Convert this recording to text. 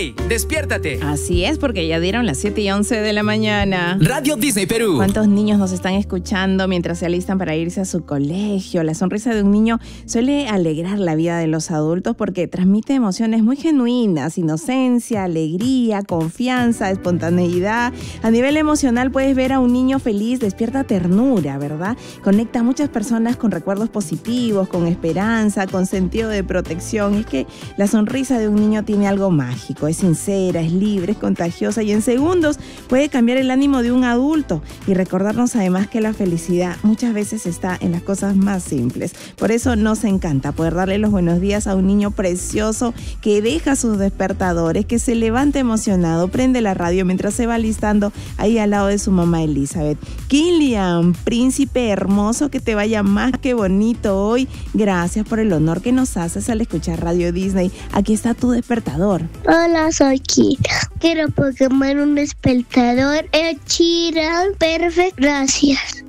¡Hey! ¡Despiértate! Así es, porque ya dieron las 7:11 de la mañana. Radio Disney Perú. ¿Cuántos niños nos están escuchando mientras se alistan para irse a su colegio? La sonrisa de un niño suele alegrar la vida de los adultos porque transmite emociones muy genuinas, inocencia, alegría, confianza, espontaneidad. A nivel emocional puedes ver a un niño feliz, despierta ternura, ¿verdad? Conecta a muchas personas con recuerdos positivos, con esperanza, con sentido de protección. Es que la sonrisa de un niño tiene algo mágico, es sincera, es libre, es contagiosa y en segundos puede cambiar el ánimo de un adulto y recordarnos además que la felicidad muchas veces está en las cosas más simples. Por eso nos encanta poder darle los buenos días a un niño precioso que deja sus despertadores, que se levanta emocionado, prende la radio mientras se va alistando ahí al lado de su mamá Elizabeth. Kilian, príncipe hermoso, que te vaya más que bonito hoy. Gracias por el honor que nos haces al escuchar Radio Disney. Aquí está tu despertador. Hola, soy Kira. Quiero Pokémon un despertador. Sheeran, perfecto. Gracias.